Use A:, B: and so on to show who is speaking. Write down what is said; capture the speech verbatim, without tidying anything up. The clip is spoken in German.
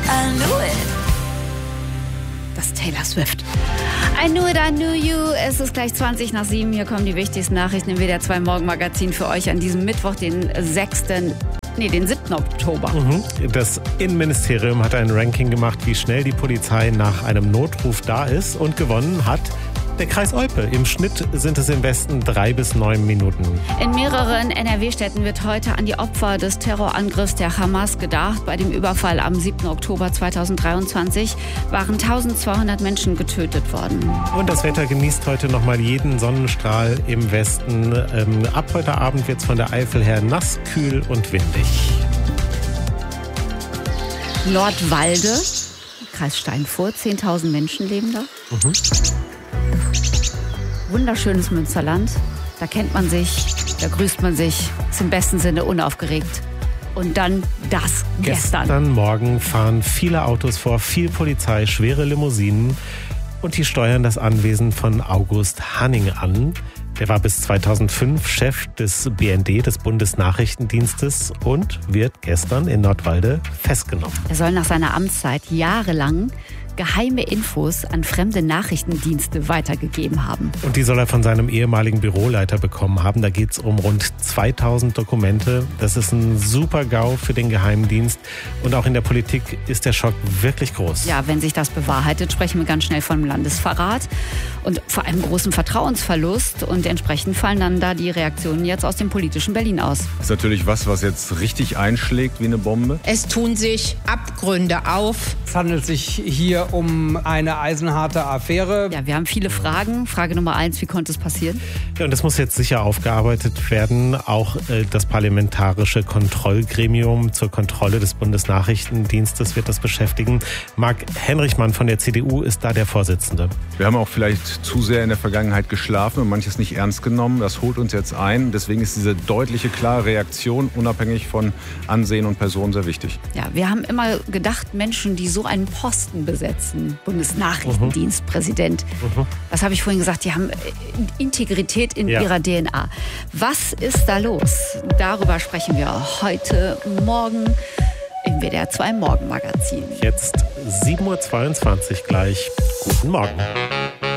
A: I knew it.
B: Das ist Taylor Swift. I knew it, I knew you. Es ist gleich zwanzig nach sieben. Hier kommen die wichtigsten Nachrichten im W D R zwei Morgenmagazin für euch an diesem Mittwoch, den sechsten Nee, den siebten Oktober.
C: Mhm. Das Innenministerium hat ein Ranking gemacht, wie schnell die Polizei nach einem Notruf da ist, und gewonnen hat der Kreis Olpe. Im Schnitt sind es im Westen drei bis neun Minuten.
B: In mehreren N R W-Städten wird heute an die Opfer des Terrorangriffs der Hamas gedacht. Bei dem Überfall am siebten Oktober zweitausenddreiundzwanzig waren eintausendzweihundert Menschen getötet worden.
C: Und das Wetter genießt heute nochmal jeden Sonnenstrahl im Westen. Ähm, ab heute Abend wird es von der Eifel her nass, kühl und windig.
B: Nordwalde, Kreis Steinfurt, zehntausend Menschen leben da.
C: Mhm.
B: Wunderschönes Münsterland. Da kennt man sich, da grüßt man sich, ist im besten Sinne unaufgeregt. Und dann das gestern.
C: Gestern Morgen fahren viele Autos vor, viel Polizei, schwere Limousinen, und die steuern das Anwesen von August Hanning an. Der war bis zweitausendfünf Chef des B N D, des Bundesnachrichtendienstes, und wird gestern in Nordwalde festgenommen.
B: Er soll nach seiner Amtszeit jahrelang geheime Infos an fremde Nachrichtendienste weitergegeben haben.
C: Und die soll er von seinem ehemaligen Büroleiter bekommen haben. Da geht es um rund zweitausend Dokumente. Das ist ein super GAU für den Geheimdienst. Und auch in der Politik ist der Schock wirklich groß.
B: Ja, wenn sich das bewahrheitet, sprechen wir ganz schnell von Landesverrat und vor allem großem Vertrauensverlust. Und entsprechend fallen dann da die Reaktionen jetzt aus dem politischen Berlin aus.
D: Das ist natürlich was, was jetzt richtig einschlägt wie eine Bombe.
E: Es tun sich Abgründe auf.
F: Es handelt sich hier um eine eisenharte Affäre.
B: Ja, wir haben viele Fragen. Frage Nummer eins, wie konnte es passieren?
C: Ja, und das muss jetzt sicher aufgearbeitet werden. Auch äh, das Parlamentarische Kontrollgremium zur Kontrolle des Bundesnachrichtendienstes wird das beschäftigen. Marc Henrichmann von der C D U ist da der Vorsitzende.
D: Wir haben auch vielleicht zu sehr in der Vergangenheit geschlafen und manches nicht ernst genommen. Das holt uns jetzt ein. Deswegen ist diese deutliche, klare Reaktion unabhängig von Ansehen und Person sehr wichtig.
B: Ja, wir haben immer gedacht, Menschen, die so einen Posten besetzen, Bundesnachrichtendienstpräsident. Mhm. Was habe ich vorhin gesagt? Die haben Integrität in ja. ihrer D N A. Was ist da los? Darüber sprechen wir heute Morgen im W D R zwei Morgenmagazin.
C: Jetzt sieben Uhr zweiundzwanzig gleich. Guten Morgen.